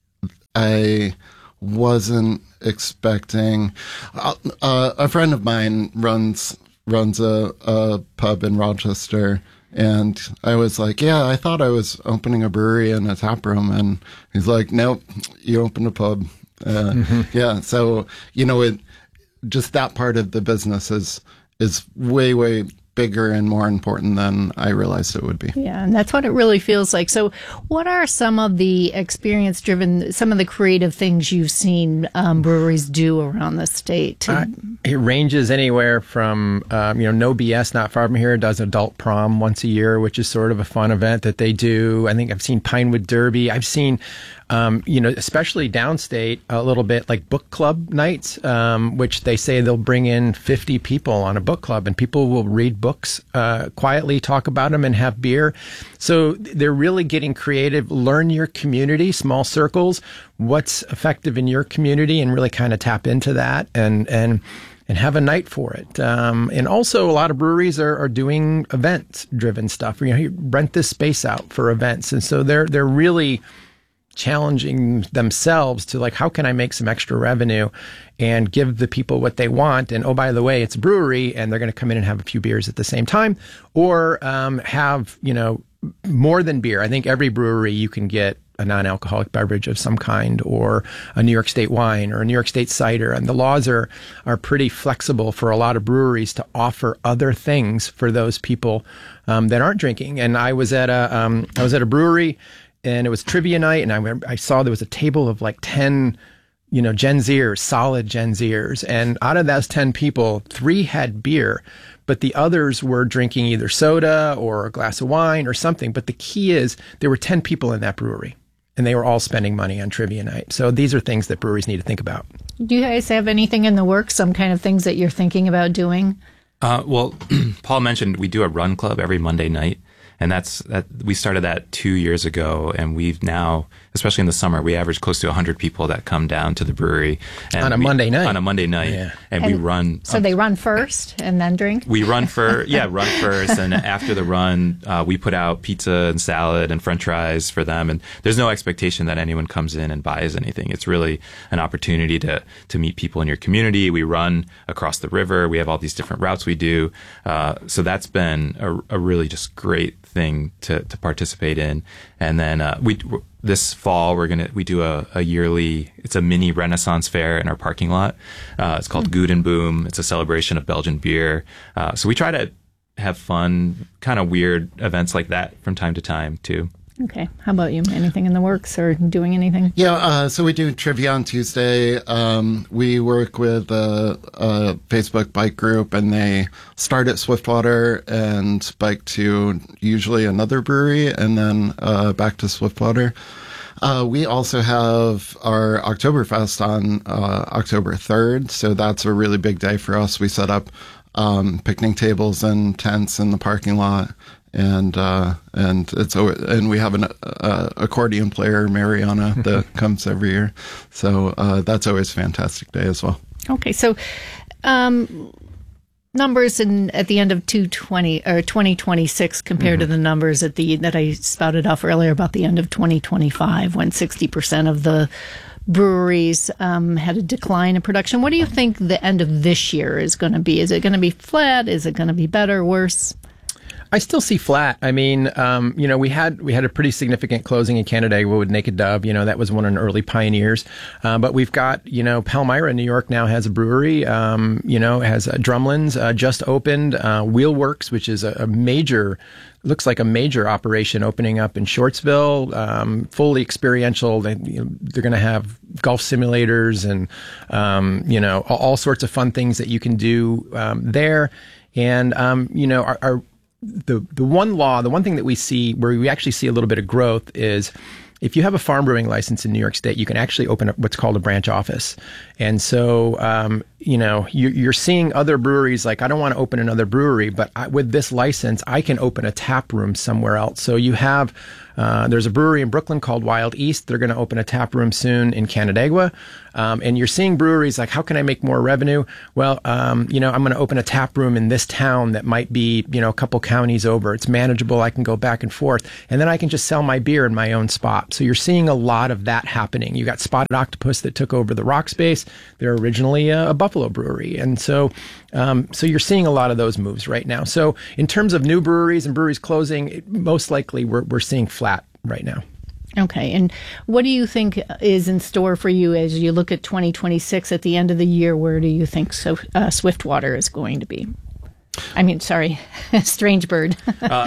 I wasn't expecting. Uh, uh, a friend of mine runs runs a, a pub in Rochester, and I was like, "Yeah, I thought I was opening a brewery and a tap room," and he's like, "Nope, you opened a pub." Uh, mm-hmm. Yeah, so you know, it just that part of the business is is way way bigger and more important than I realized it would be. Yeah, and that's what it really feels like. So what are some of the experience-driven, some of the creative things you've seen um, breweries do around the state? To- uh, it ranges anywhere from, um, you know, No B S, not far from here, does adult prom once a year, which is sort of a fun event that they do. I think I've seen Pinewood Derby. I've seen, um, you know, especially downstate, a little bit like book club nights, um, which they say they'll bring in fifty people on a book club, and people will read books uh, quietly, talk about them, and have beer. So they're really getting creative. Learn your community, small circles, what's effective in your community, and really kind of tap into that and and and have a night for it. Um, and also, a lot of breweries are, are doing event-driven stuff. You know, you rent this space out for events, and so they're they're really challenging themselves to like, how can I make some extra revenue and give the people what they want? And oh, by the way, it's a brewery, and they're going to come in and have a few beers at the same time, or um, have, you know, more than beer. I think every brewery you can get a non-alcoholic beverage of some kind, or a New York State wine, or a New York State cider. And the laws are are pretty flexible for a lot of breweries to offer other things for those people um, that aren't drinking. And I was at a um, I was at a brewery, and it was trivia night, and I I saw there was a table of like ten, you know, Gen Zers, solid Gen Zers, and out of those ten people, three had beer, but the others were drinking either soda or a glass of wine or something. But the key is there were ten people in that brewery, and they were all spending money on trivia night. So these are things that breweries need to think about. Do you guys have anything in the works, some kind of things that you're thinking about doing? Uh, well, Paul mentioned we do a run club every Monday night. And that's that. We started that two years ago, and we've now, especially in the summer, we average close to one hundred people that come down to the brewery and on a we, Monday night. On a Monday night, yeah. and, and we run. So um, they run first and then drink. We run for yeah, run first, and after the run, uh, we put out pizza and salad and French fries for them. And there's no expectation that anyone comes in and buys anything. It's really an opportunity to to meet people in your community. We run across the river. We have all these different routes we do. Uh, so that's been a, a really just great thing to, to participate in. And then uh, we this fall we're gonna we do a, a yearly it's a mini Renaissance fair in our parking lot. Uh, it's called mm-hmm. Gudenboom. It's a celebration of Belgian beer. Uh, so we try to have fun, kind of weird events like that from time to time too. Okay. How about you? Anything in the works or doing anything? Yeah, uh, so we do trivia on Tuesday. Um, we work with a, a Facebook bike group, and they start at Swiftwater and bike to usually another brewery, and then uh, back to Swiftwater. Uh, we also have our Oktoberfest on uh, October third, so that's a really big day for us. We set up um, picnic tables and tents in the parking lot. And uh, and it's and we have an uh, accordion player, Mariana, that comes every year. So uh, that's always a fantastic day as well. Okay, so um, numbers in at the end of two twenty or twenty twenty-six compared mm-hmm. to the numbers at the that I spouted off earlier about the end of twenty twenty-five, when sixty percent of the breweries um, had a decline in production. What do you think the end of this year is going to be? Is it going to be flat? Is it going to be better, worse? I still see flat. I mean, um, you know, we had we had a pretty significant closing in Canada with Naked Dove. You know, that was one of the early pioneers. Uh, but we've got, you know, Palmyra, New York now has a brewery. Um, you know, has uh, Drumlins uh, just opened. Uh, Wheelworks, which is a, a major, looks like a major operation opening up in Shortsville. Um, fully experiential. They, you know, they're going to have golf simulators and um, you know all, all sorts of fun things that you can do um, there. And, um, you know, our, our the the one law, the one thing that we see where we actually see a little bit of growth is if you have a farm brewing license in New York State, you can actually open up what's called a branch office. And so, um, you know, you, you're seeing other breweries like, I don't want to open another brewery, but I, with this license, I can open a tap room somewhere else. So you have, uh, there's a brewery in Brooklyn called Wild East. They're going to open a tap room soon in Canandaigua. Um, and you're seeing breweries like, how can I make more revenue? Well, um, you know, I'm going to open a tap room in this town that might be, you know, a couple counties over. It's manageable. I can go back and forth. And then I can just sell my beer in my own spot. So you're seeing a lot of that happening. You got Spotted Octopus that took over the Rock Space. They're originally a, a Buffalo brewery. And so, um, so you're seeing a lot of those moves right now. So in terms of new breweries and breweries closing, it, most likely we're, we're seeing flat right now. Okay. And what do you think is in store for you as you look at twenty twenty-six at the end of the year? Where do you think so, uh, Swiftwater is going to be? I mean, sorry, Strange Bird.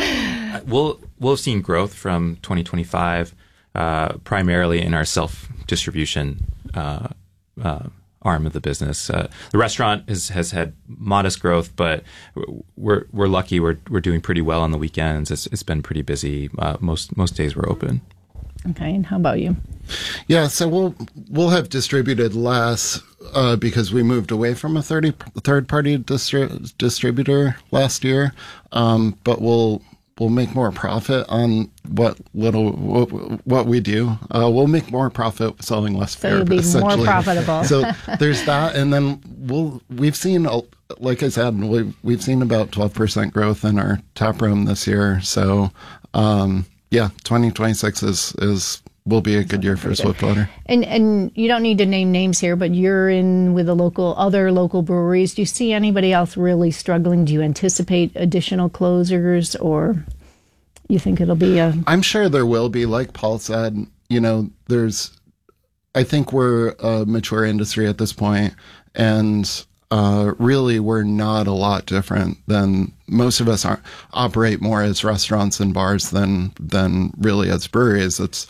uh, we'll, we'll have seen growth from twenty twenty-five, uh, primarily in our self-distribution uh, uh, arm of the business. Uh, the restaurant has, has had modest growth, but we're we're lucky. We're we're doing pretty well on the weekends. It's it's been pretty busy. Uh, most most days we're open. Okay, and how about you? Yeah, so we'll we'll have distributed less uh, because we moved away from a thirty, third-party distri- distributor last year, um, but we'll we'll make more profit on what little what, what we do. Uh, we'll make more profit selling less so beer. You'll be more profitable. So there's that, and then we'll we've seen, like I said, we've we've seen about twelve percent growth in our tap room this year. So. Um, Yeah, twenty twenty-six is, is will be a good year for Swiftwater. And and you don't need to name names here, but you're in with the local other local breweries. Do you see anybody else really struggling? Do you anticipate additional closures, or you think it'll be a? I'm sure there will be. Like Paul said, you know, there's. I think we're a mature industry at this point, and. Uh, really, we're not a lot different than most of us are, operate more as restaurants and bars than than really as breweries. It's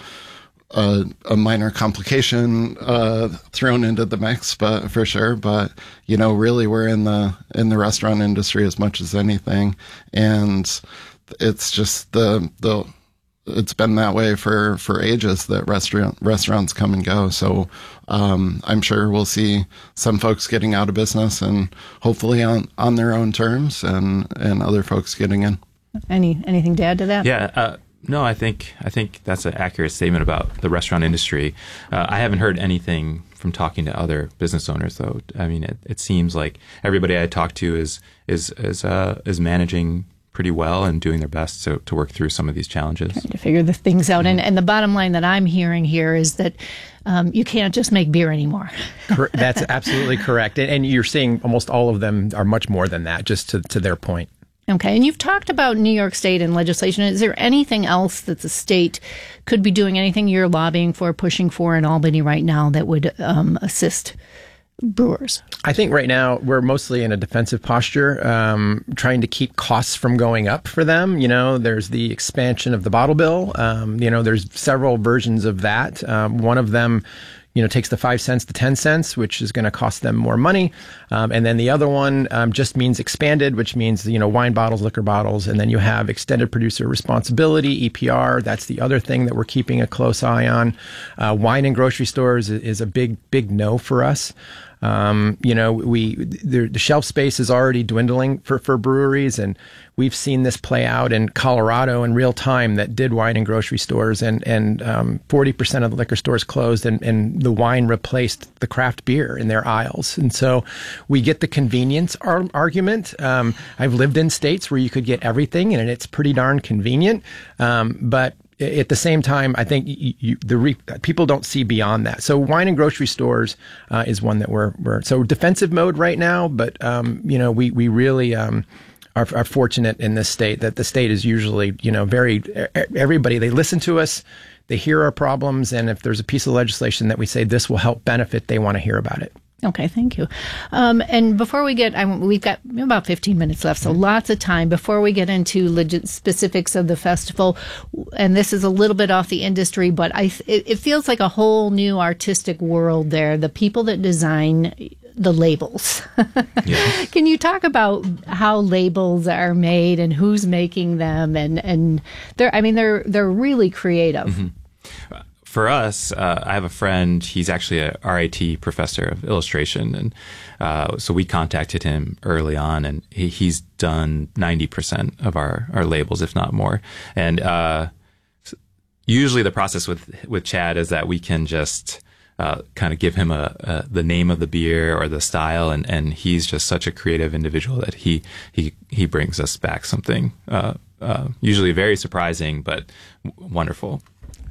a, a minor complication uh, thrown into the mix, but for sure. But you know, really, we're in the in the restaurant industry as much as anything, and it's just the the. It's been that way for, for ages that restaurant restaurants come and go. So um, I'm sure we'll see some folks getting out of business and hopefully on, on their own terms, and, and other folks getting in. Any anything to add to that? Yeah. Uh, no, I think I think that's an accurate statement about the restaurant industry. Uh, I haven't heard anything from talking to other business owners, though. I mean, it, it seems like everybody I talk to is is is uh, is managing pretty well and doing their best to, to work through some of these challenges. Trying to figure the things out. And, and the bottom line that I'm hearing here is that um, you can't just make beer anymore. That's absolutely correct. And, and you're seeing almost all of them are much more than that, just to, to their point. Okay. And you've talked about New York State and legislation. Is there anything else that the state could be doing, anything you're lobbying for, pushing for in Albany right now that would um, assist brewers? I think right now we're mostly in a defensive posture, um, trying to keep costs from going up for them. You know, there's the expansion of the bottle bill. Um, you know, there's several versions of that. Um, one of them, you know, takes the five cents to ten cents, which is going to cost them more money. Um, and then the other one um, just means expanded, which means, you know, wine bottles, liquor bottles. And then you have extended producer responsibility, E P R. That's the other thing that we're keeping a close eye on. Uh, wine in grocery stores is, is a big, big no for us. Um, you know, we the, the shelf space is already dwindling for, for breweries, and we've seen this play out in Colorado in real time that did wine in grocery stores, and and um, forty percent of the liquor stores closed, and, and the wine replaced the craft beer in their aisles. And so we get the convenience ar- argument. Um, I've lived in states where you could get everything, and it's pretty darn convenient, um, but at the same time, I think you, you, the re, people don't see beyond that. So wine and grocery stores uh, is one that we're, we're so defensive mode right now. But um, you know, we we really um, are, are fortunate in this state that the state is usually, you know, very everybody, they listen to us, they hear our problems, and if there's a piece of legislation that we say this will help benefit, they want to hear about it. Okay, thank you. Um, and before we get, I, we've got about fifteen minutes left, so lots of time. Before we get into legit specifics of the festival, and this is a little bit off the industry, but I it, it feels like a whole new artistic world there. The people that design the labels. Yes. Can you talk about how labels are made and who's making them? And, and they're, I mean, they're, they're really creative. Mm-hmm. For us, uh, I have a friend, he's actually a R I T professor of illustration. And uh, so we contacted him early on, and he, he's done ninety percent of our, our labels, if not more. And uh, usually the process with, with Chad is that we can just uh, kind of give him a, a the name of the beer or the style, and, and he's just such a creative individual that he he, he brings us back something uh, uh, usually very surprising, but w- wonderful.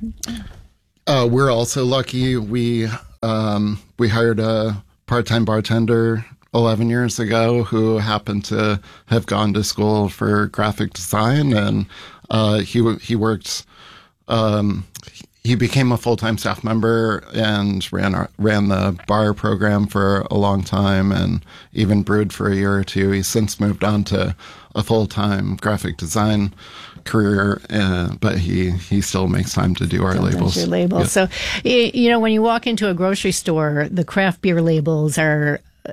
Uh, we're also lucky. We um, we hired a part-time bartender eleven years ago who happened to have gone to school for graphic design, and uh, he he worked. Um, he became a full-time staff member and ran our, ran the bar program for a long time, and even brewed for a year or two. He's since moved on to a full-time graphic design career, uh, but he, he still makes time to do our Still does labels. your labels. Yeah. So, y- you know, when you walk into a grocery store, the craft beer labels are, uh,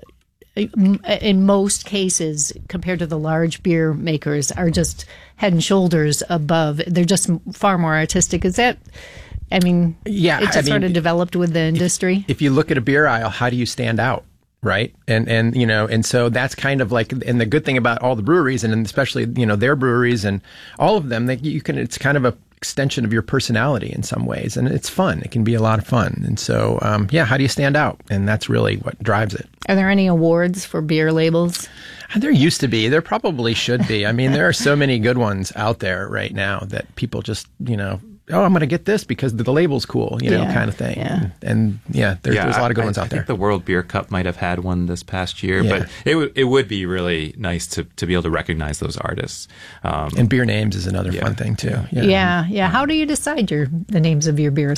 in most cases, compared to the large beer makers, are just head and shoulders above. They're just far more artistic. Is that, I mean, Yeah, it just I mean, sort of developed with the industry? If you look at a beer aisle, how do you stand out? Right. And, and, you know, and so that's kind of like, and the good thing about all the breweries, and especially, you know, their breweries and all of them, they, you can, it's kind of a extension of your personality in some ways. And it's fun. It can be a lot of fun. And so, um, yeah, how do you stand out? And that's really what drives it. Are there any awards for beer labels? There used to be. There probably should be. I mean, there are so many good ones out there right now that people just, you know, oh, I'm going to get this because the label's cool, you know, Yeah, kind of thing. yeah. And, and yeah, there's, there's a lot of good I, ones I out there. think the World Beer Cup might have had one this past year, Yeah. but it would it would be really nice to, to be able to recognize those artists. Um, And beer names is another Yeah. fun thing too. Yeah. yeah, How do you decide your the names of your beers?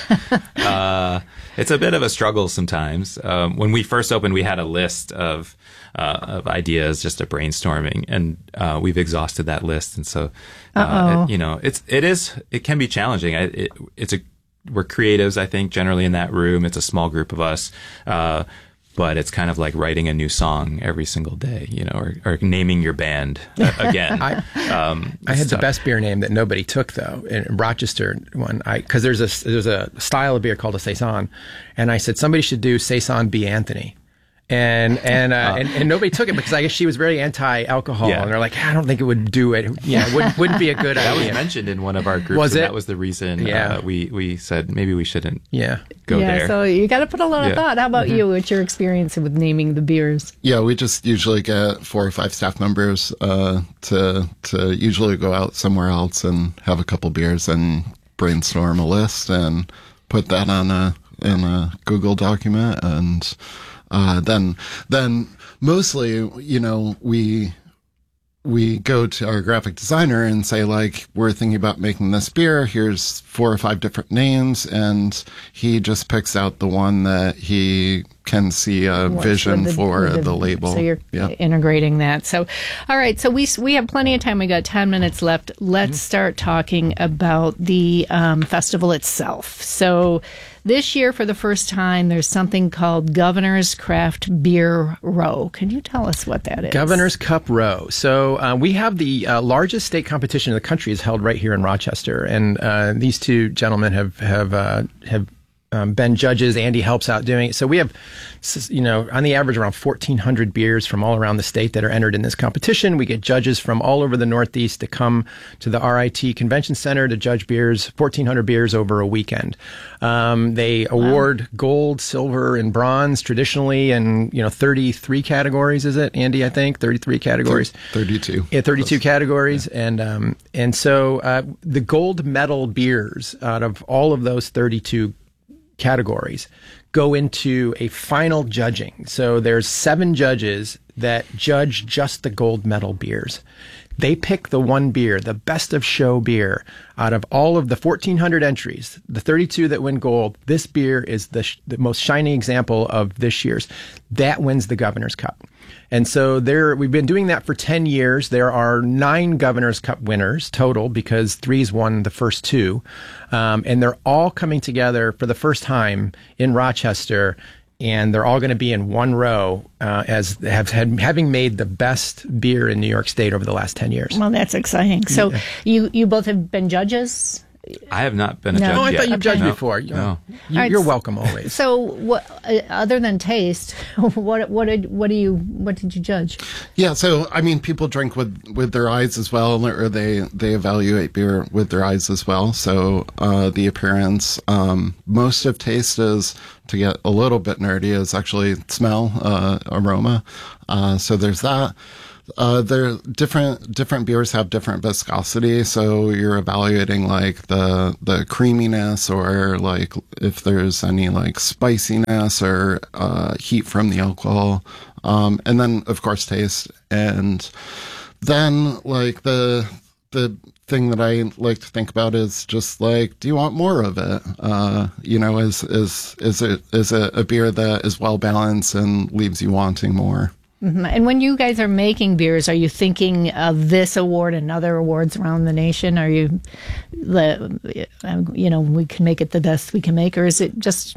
uh, it's a bit of a struggle sometimes. Um, when we first opened, we had a list of uh, of ideas, just a brainstorming, and uh, we've exhausted that list. And so, uh, it, you know, it's it is it can be challenging. I, it, it's a we're creatives, I think, generally in that room. It's a small group of us. Uh, But it's kind of like writing a new song every single day, you know, or, or naming your band uh, again. I, um, I had so- the best beer name that nobody took though in Rochester one. I because there's a there's a style of beer called a saison, and I said somebody should do Saison B. Anthony. And and, uh, and and nobody took it because I guess she was very anti-alcohol, Yeah. and they're like, I don't think it would do it. Yeah, it wouldn't, wouldn't be a good That was idea. mentioned in one of our groups. Was and it? That was the reason Yeah. uh, we we said maybe we shouldn't Yeah, go yeah, there. so you got to put a lot of Yeah. thought. How about you? What's your experience with naming the beers? Yeah, we just usually get four or five staff members uh, to to usually go out somewhere else and have a couple beers and brainstorm a list and put that on a in a Google document, and uh, then then mostly, you know, we we go to our graphic designer and say, like, we're thinking about making this beer. Here's four or five different names, and he just picks out the one that he can see a What's vision with the- for with the, label. So you're Yeah. integrating that. So, all right. So we we have plenty of time. We got ten minutes left. Let's start talking about the um, festival itself. So this year, for the first time, there's something called Governor's Craft Beer Row. Can you tell us what that is? Governor's Cup Row. So uh, we have the uh, largest state competition in the country is held right here in Rochester, and uh, these two gentlemen have have uh, have um, been judges. Andy helps out doing it. So we have, you know, on the average around fourteen hundred beers from all around the state that are entered in this competition. We get judges from all over the Northeast to come to the R I T Convention Center to judge beers, fourteen hundred beers over a weekend. Um, they award gold, silver, and bronze traditionally in, you know, thirty-three categories, is it, Andy, I think? thirty-three categories. thirty-two. Yeah, thirty-two categories. Yeah. And um, and so uh, the gold medal beers out of all of those thirty-two categories go into a final judging. So there's seven judges that judge just the gold medal beers. They pick the one beer, the best of show beer, out of all of the fourteen hundred entries, the thirty-two that win gold. This beer is the, sh- the most shining example of this year's. That wins the Governor's Cup. And so there, we've been doing that for ten years. There are nine Governor's Cup winners total because three's won the first two. Um, and they're all coming together for the first time in Rochester and they're all going to be in one row uh, as have had, having made the best beer in New York State over the last ten years. Well, that's exciting. So Yeah. you, you both have been judges? I have not been a No. judge Oh, I yet. thought you judged No. before. You, No. you, All right, you're s- welcome always. So, what uh, other than taste, what what did what do you what did you judge? Yeah, so I mean, people drink with, with their eyes as well, or they they evaluate beer with their eyes as well. So uh, the appearance, um, most of taste is, to get a little bit nerdy, is actually smell, uh, aroma. Uh, so there's that. Uh, there different different beers have different viscosity, so you're evaluating like the the creaminess, or like if there's any like spiciness or uh, heat from the alcohol, um, and then of course taste, and then like the the thing that I like to think about is just like, do you want more of it? Uh, you know, is is is it is it a beer that is well balanced and leaves you wanting more? Mhm. And when you guys are making beers, are you thinking of this award and other awards around the nation? Are you, the, you know, we can make it the best we can make, or is it just?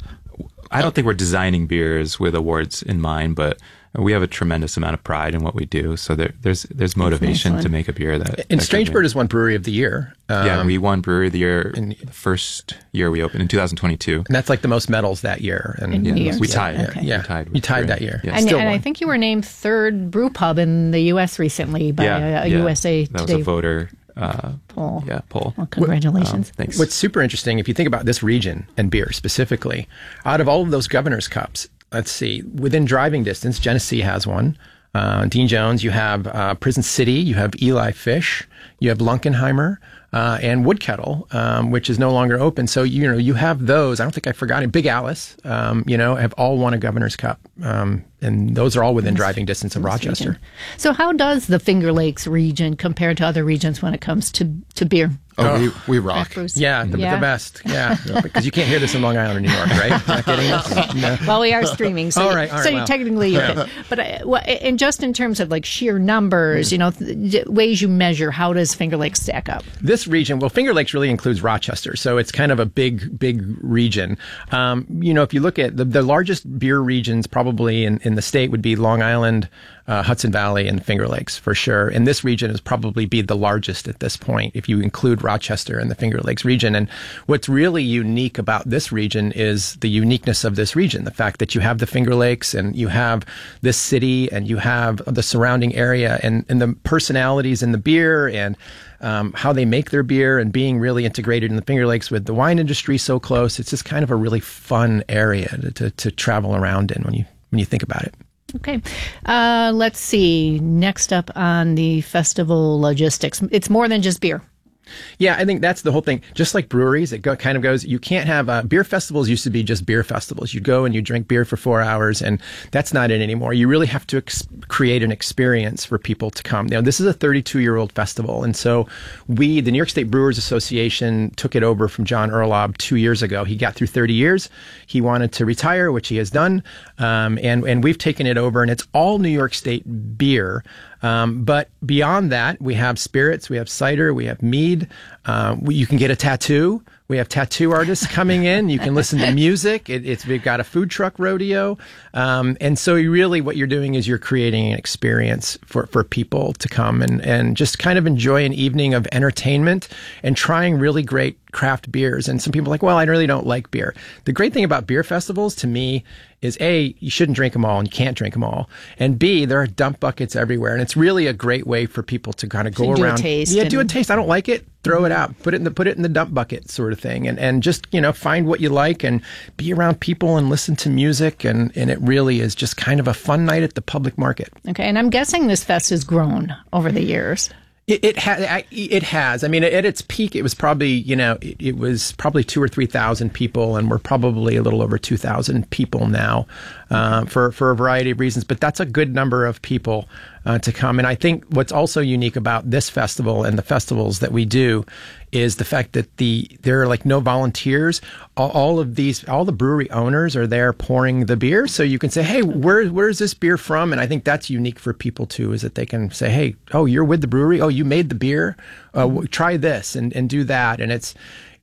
I don't think we're designing beers with awards in mind, but we have a tremendous amount of pride in what we do. So there, there's there's motivation excellent. to make a beer that. And that Strange can- Bird has won Brewery of the Year. Um, Yeah, we won Brewery of the Year in- the first year we opened in two thousand twenty-two. and that's like the most medals that year. And In Yeah, New York. we Yeah, tied. okay. Yeah, we tied. you with tied Brewery. that year. Yeah. And, Still and I won. think you were named third brew pub in the U S recently by yeah, a, a yeah. U S A That was Today a voter uh, poll. Yeah, poll. Well, congratulations. Um, thanks. What's super interesting, if you think about this region and beer specifically, out of all of those Governor's Cups, let's see, within driving distance, Genesee has one. Uh, Dean Jones, you have uh, Prison City, you have Eli Fish, you have Lunkenheimer, uh, and Woodkettle, um, which is no longer open. So, you know, you have those. I don't think I forgot it. Big Alice, um, you know, have all won a Governor's Cup. Um, and those are all within driving distance of Rochester. Region. So how does the Finger Lakes region compare to other regions when it comes to, to beer? Oh, we, we rock. Craft brews? Yeah, the, Yeah. the best. Yeah, because you can't hear this in Long Island or New York, right? Not getting this? No. Well, we are streaming, so All right, all right, so well. technically you can. But uh, well, and just in terms of like sheer numbers, you know, th- ways you measure, how does Finger Lakes stack up? This region, well, Finger Lakes really includes Rochester, so it's kind of a big, big region. Um, you know, if you look at the, the largest beer regions probably in, in the state would be Long Island, uh, Hudson Valley, and Finger Lakes for sure. And this region is probably be the largest at this point if you include Rochester and the Finger Lakes region. And what's really unique about this region is the uniqueness of this region, the fact that you have the Finger Lakes and you have this city and you have the surrounding area and, and the personalities in the beer and um, how they make their beer and being really integrated in the Finger Lakes with the wine industry so close. It's just kind of a really fun area to, to, to travel around in when you when you think about it. Okay. Uh, let's see. Next up on the festival logistics, it's more than just beer. Yeah, I think that's the whole thing. Just like breweries, it go, kind of goes, you can't have, uh, beer festivals used to be just beer festivals. You'd go and you drink beer for four hours, and that's not it anymore. You really have to ex- create an experience for people to come. Now, this is a thirty-two-year-old festival, and so we, the New York State Brewers Association, took it over from John Erlob two years ago. He got through thirty years. He wanted to retire, which he has done, um, and, and we've taken it over, and it's all New York State beer. Um, but beyond that, we have spirits, we have cider, we have mead. Uh, we, you can get a tattoo. We have tattoo artists coming in. You can listen to music. It, it's we've got a food truck rodeo, um, and so you really what you're doing is you're creating an experience for, for people to come and and just kind of enjoy an evening of entertainment and trying really great craft beers. And some people are like, well, I really don't like beer. The great thing about beer festivals to me is A, you shouldn't drink them all and you can't drink them all. And B, there are dump buckets everywhere. And it's really a great way for people to kind of go do a around. taste yeah, do a and- taste. I don't like it. Throw it out. Put it in the put it in the dump bucket sort of thing. And and just, you know, find what you like and be around people and listen to music. And, and it really is just kind of a fun night at the public market. Okay. And I'm guessing this fest has grown over the years. It it, ha- it has. I mean, at its peak, it was probably, you know, it, it was probably two or three thousand people, and we're probably a little over two thousand people now, uh, for for a variety of reasons. But that's a good number of people uh, to come. And I think what's also unique about this festival and the festivals that we do is the fact that the there are like no volunteers. All, all of these, all the brewery owners are there pouring the beer, so you can say, "Hey, where where's this beer from?" And I think that's unique for people too, is that they can say, "Hey, oh, you're with the brewery. Oh, you made the beer. Uh, w- try this and and do that." And it's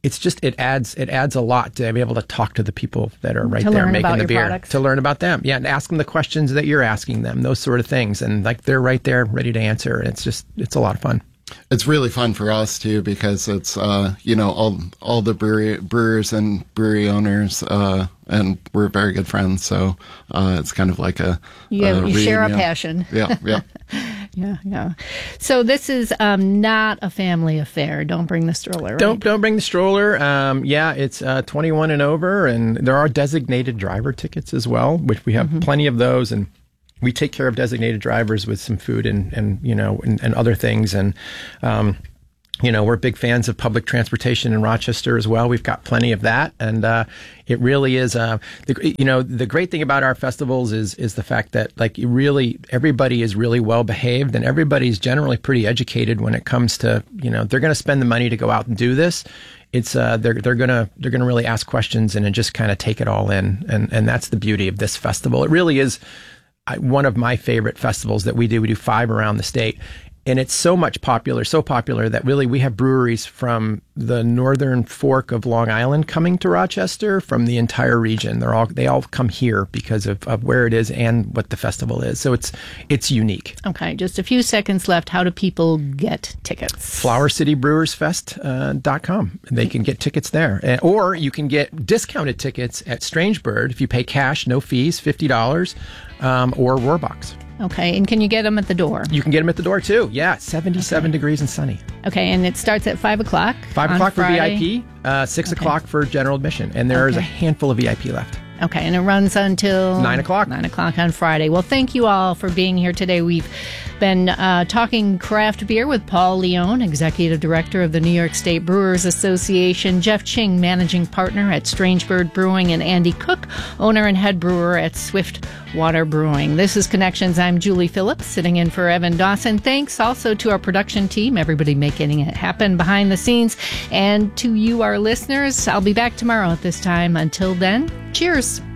it's just it adds it adds a lot to be able to talk to the people that are right To there learn making about the your beer, products. to learn about them, yeah, and ask them the questions that you're asking them, those sort of things, and like they're right there ready to answer. And it's just it's a lot of fun. It's really fun for us too because it's uh, you know all all the brewery, brewers and brewery owners, uh, and we're very good friends. So uh, it's kind of like a You, a you share a reunion. passion. Yeah, yeah. Yeah, yeah. So this is um, not a family affair. Don't bring the stroller. Right? Don't don't bring the stroller. Um, yeah, it's uh, twenty-one and over, and there are designated driver tickets as well, which we have Mm-hmm. plenty of those, and we take care of designated drivers with some food and, and you know and, and other things, and um, you know we're big fans of public transportation in Rochester as well. We've got plenty of that, and uh, it really is. Uh, the, you know, the great thing about our festivals is is the fact that like you really everybody is really well behaved, and everybody's generally pretty educated when it comes to you know they're going to spend the money to go out and do this. It's uh, they're they're gonna they're gonna really ask questions and, and just kind of take it all in, and and that's the beauty of this festival. It really is. I, one of my favorite festivals that we do. We do five around the state, and it's so much popular, so popular that really we have breweries from the northern fork of Long Island coming to Rochester from the entire region. They're all they all come here because of, of where it is and what the festival is. So it's it's unique. Okay, just a few seconds left. How do people get tickets? flower city brewers fest dot com. They can get tickets there. Uh, Or you can get discounted tickets at Strange Bird if you pay cash, no fees, fifty dollars, um, or Roarbox. Okay, and can you get them at the door? You can get them at the door too. Yeah, seventy-seven degrees and sunny. Okay, and it starts at five o'clock. Five on o'clock for Friday. V I P, uh, six Okay. o'clock for general admission, and there is a Okay. handful of V I P left. Okay, and it runs until Nine o'clock. Nine o'clock on Friday. Well, thank you all for being here today. We've been uh, talking craft beer with Paul Leone, Executive Director of the New York State Brewers Association, Jeff Ching, Managing Partner at Strange Bird Brewing, and Andy Cook, Owner and Head Brewer at Swift Water Brewing. This is Connections. I'm Julie Phillips, sitting in for Evan Dawson. Thanks also to our production team, everybody making it happen behind the scenes, and to you, our listeners. I'll be back tomorrow at this time. Until then, cheers.